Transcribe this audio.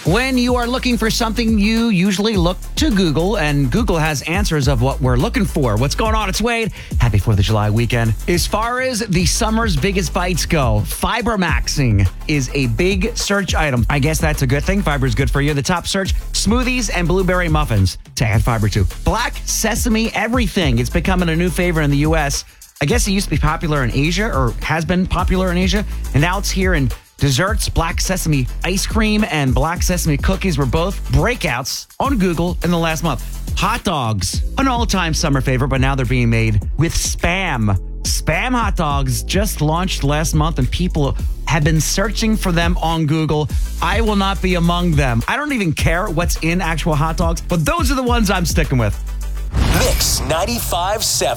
When you are looking for something, you usually look to Google, and Google has answers of what we're looking for. What's going on? It's Wade. Happy 4th of July weekend. As far as the summer's biggest bites go, fiber maxing is a big search item. I guess that's a good thing. Fiber is good for you. The top search, smoothies and blueberry muffins to add fiber to. Black sesame everything. It's becoming a new favorite in the U.S. I guess it used to be popular in Asia, or has been popular in Asia, and now it's here in desserts. Black sesame ice cream and black sesame cookies were both breakouts on Google in the last month. Hot dogs, an all-time summer favorite, but now they're being made with Spam. Spam hot dogs just launched last month, and people have been searching for them on Google. I will not be among them. I don't even care what's in actual hot dogs, but those are the ones I'm sticking with. Mix 95.7.